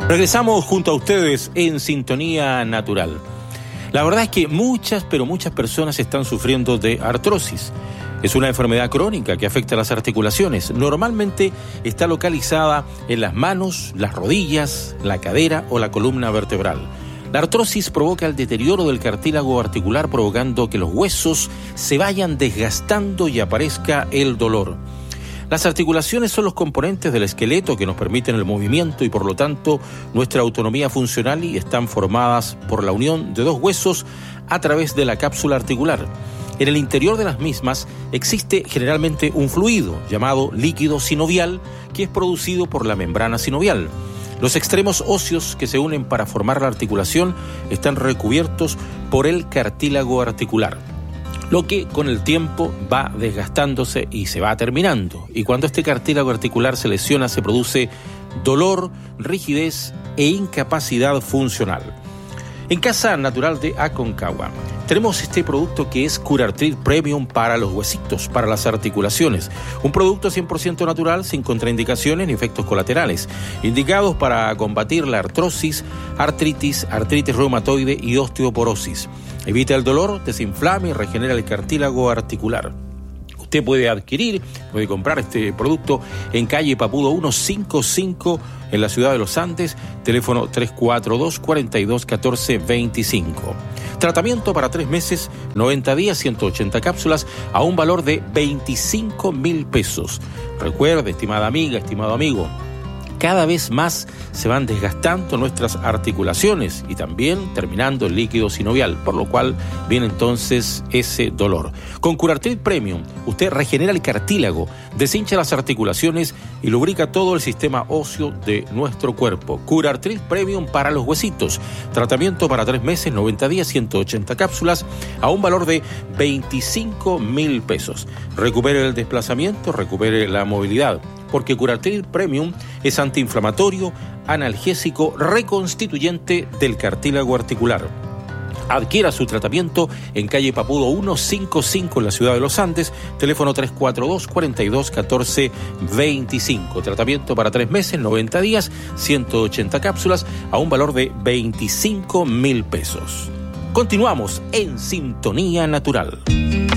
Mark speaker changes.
Speaker 1: Regresamos junto a ustedes en Sintonía Natural. La verdad es que muchas personas están sufriendo de artrosis. Es una enfermedad crónica que afecta a las articulaciones. Normalmente está localizada en las manos, las rodillas, la cadera o la columna vertebral. La artrosis provoca el deterioro del cartílago articular, provocando que los huesos se vayan desgastando y aparezca el dolor. Las articulaciones son los componentes del esqueleto que nos permiten el movimiento y por lo tanto nuestra autonomía funcional, y están formadas por la unión de dos huesos a través de la cápsula articular. En el interior de las mismas existe generalmente un fluido llamado líquido sinovial que es producido por la membrana sinovial. Los extremos óseos que se unen para formar la articulación están recubiertos por el cartílago articular, lo que con el tiempo va desgastándose y se va terminando. Y cuando este cartílago articular se lesiona, se produce dolor, rigidez e incapacidad funcional. En Casa Natural de Aconcagua tenemos este producto que es Curartrit Premium para los huesitos, para las articulaciones. Un producto 100% natural, sin contraindicaciones ni efectos colaterales, indicados para combatir la artrosis, artritis reumatoide y osteoporosis. Evita el dolor, desinflama y regenera el cartílago articular. Usted puede comprar este producto en calle Papudo 155 en la ciudad de Los Andes, teléfono 342-4214-25. Tratamiento para 3 meses, 90 días, 180 cápsulas a un valor de 25.000 pesos. Recuerde, estimada amiga, estimado amigo, cada vez más se van desgastando nuestras articulaciones y también terminando el líquido sinovial, por lo cual viene entonces ese dolor. Con Curartrit Premium, usted regenera el cartílago, deshincha las articulaciones y lubrica todo el sistema óseo de nuestro cuerpo. Curartrit Premium para los huesitos. Tratamiento para 3 meses, 90 días, 180 cápsulas a un valor de 25.000 pesos. Recupere el desplazamiento, recupere la movilidad, porque Curartrit Premium es antiinflamatorio, analgésico, reconstituyente del cartílago articular. Adquiera su tratamiento en calle Papudo 155 en la ciudad de Los Andes, teléfono 342-4214-25. Tratamiento para 3 meses, 90 días, 180 cápsulas a un valor de 25.000 pesos. Continuamos en Sintonía Natural.